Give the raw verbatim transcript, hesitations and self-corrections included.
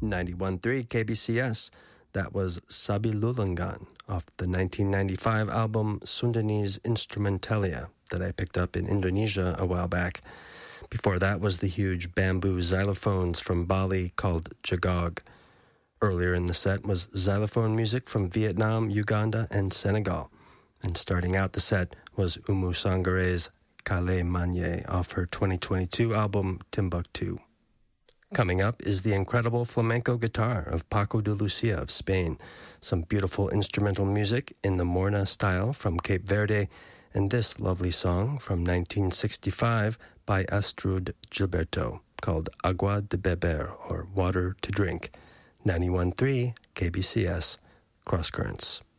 ninety-one point three K B C S. That was Sabi Lulangan off the nineteen ninety-five album Sundanese Instrumentalia that I picked up in Indonesia a while back. Before that was the huge bamboo xylophones from Bali called Jagog. Earlier in the set was xylophone music from Vietnam, Uganda, and Senegal. And starting out the set was Oumou Sangare's Kale Manye off her twenty twenty-two album Timbuktu. Coming up is the incredible flamenco guitar of Paco de Lucia of Spain, some beautiful instrumental music in the Morna style from Cape Verde, and this lovely song from nineteen sixty-five by Astrud Gilberto called Agua de Beber, or Water to Drink. ninety-one point three K B C S, Cross Currents.